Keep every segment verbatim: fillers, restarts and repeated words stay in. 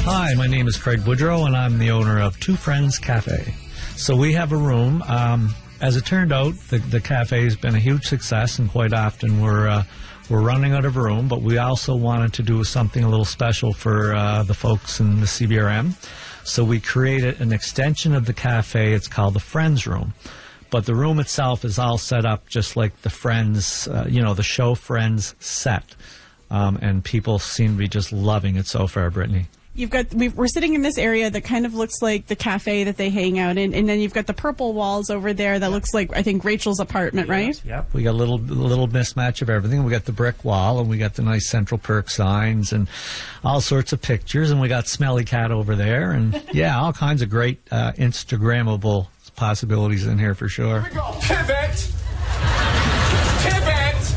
Hi, my name is Craig Woodrow, and I'm the owner of Two Friends Cafe. So we have a room. Um, as it turned out, the, the cafe has been a huge success, and quite often we're uh, we're running out of room. But we also wanted to do something a little special for uh, the folks in the C B R M. So we created an extension of the cafe. It's called the Friends Room. But the room itself is all set up just like the Friends, uh, you know, the show Friends set. Um, and people seem to be just loving it so far, Brittany. You've got we've, we're sitting in this area that kind of looks like the cafe that they hang out in, and then you've got the purple walls over there that looks like, I think, Rachel's apartment, right? Yep. We got a little a little mismatch of everything. We got the brick wall, and we got the nice Central Perk signs, and all sorts of pictures, and we got Smelly Cat over there, and yeah, all kinds of great uh, Instagrammable possibilities in here for sure. Here we go. Pivot. Pivot.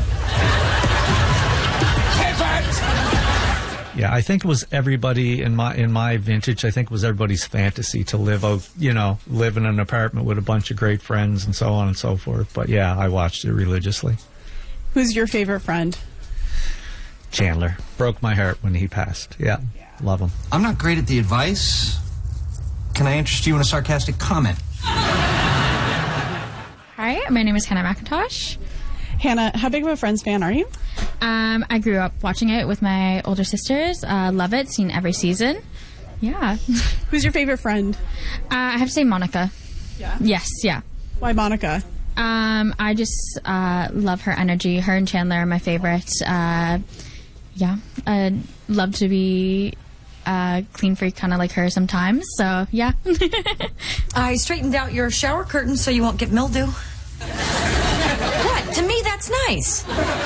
Yeah, I think it was everybody in my in my vintage. I think it was everybody's fantasy to live out, you know, live in an apartment with a bunch of great friends and so on and so forth. But yeah, I watched it religiously. Who's your favorite friend? Chandler. Broke my heart when he passed. Yeah, yeah. Love him. I'm not great at the advice. Can I interest you in a sarcastic comment? Hi, my name is Hannah McIntosh. Hannah, how big of a Friends fan are you? Um, I grew up watching it with my older sisters. Uh, love it. Seen every season. Yeah. Who's your favorite friend? Uh, I have to say Monica. Yeah? Yes, yeah. Why Monica? Um, I just uh, love her energy. Her and Chandler are my favorite. Uh, yeah. I'd love to be a clean freak kind of like her sometimes. So, yeah. I straightened out your shower curtain so you won't get mildew. What? To me, that's nice.